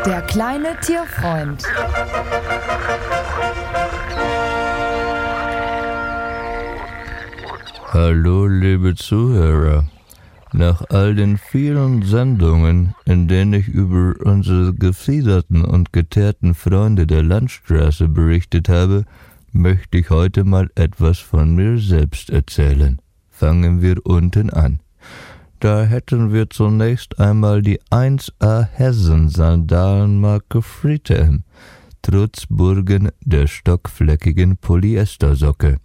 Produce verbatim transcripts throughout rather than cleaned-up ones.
Der kleine Tierfreund. Hallo, liebe Zuhörer. Nach all den vielen Sendungen, in denen ich über unsere gefiederten und geteerten Freunde der Landstraße berichtet habe, möchte ich heute mal etwas von mir selbst erzählen. Fangen wir unten an. Da hätten wir zunächst einmal die eins A Hessen-Sandalenmarke Friedhelm, Trutzburgen der stockfleckigen Polyestersocke,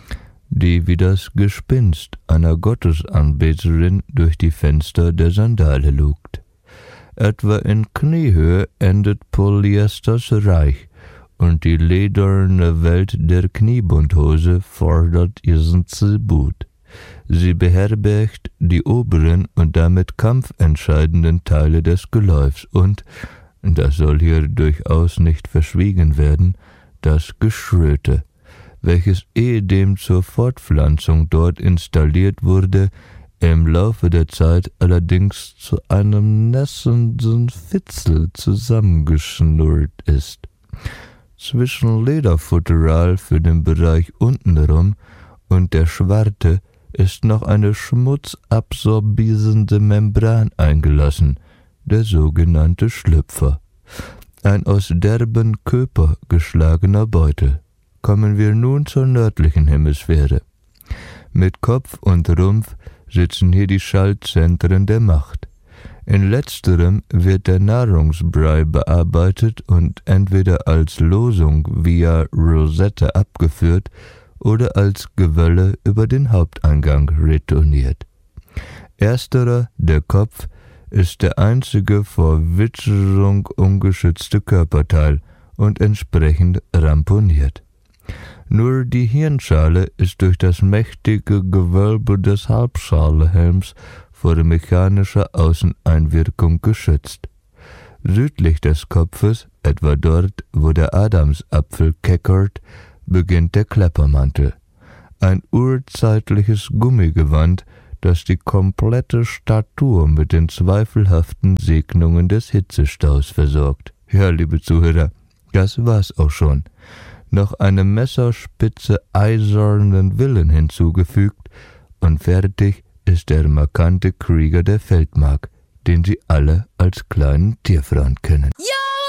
die wie das Gespinst einer Gottesanbeterin durch die Fenster der Sandale lugt. Etwa in Kniehöhe endet Polyesters Reich, und die lederne Welt der Kniebundhose fordert ihren Tribut. Sie beherbergt die oberen und damit kampfentscheidenden Teile des Geläufs und, das soll hier durchaus nicht verschwiegen werden, das Geschröte, welches ehedem zur Fortpflanzung dort installiert wurde, im Laufe der Zeit allerdings zu einem nässenden Fitzel zusammengeschnurrt ist. Zwischen Lederfutteral für den Bereich untenrum und der Schwarte ist noch eine schmutzabsorbierende Membran eingelassen, der sogenannte Schlüpfer. Ein aus derben Köper geschlagener Beutel. Kommen wir nun zur nördlichen Hemisphäre. Mit Kopf und Rumpf sitzen hier die Schaltzentren der Macht. In letzterem wird der Nahrungsbrei bearbeitet und entweder als Losung via Rosette abgeführt oder als Gewölle über den Haupteingang retourniert. Ersterer, der Kopf, ist der einzige vor Witterung ungeschützte Körperteil und entsprechend ramponiert. Nur die Hirnschale ist durch das mächtige Gewölbe des Halbschalehelms vor mechanischer Außeneinwirkung geschützt. Südlich des Kopfes, etwa dort, wo der Adamsapfel keckert, beginnt der Kleppermantel, ein urzeitliches Gummigewand, das die komplette Statur mit den zweifelhaften Segnungen des Hitzestaus versorgt. Ja, liebe Zuhörer, das war's auch schon. Noch eine messerspitze eisernen Willen hinzugefügt und fertig ist der markante Krieger der Feldmark, den Sie alle als kleinen Tierfreund kennen.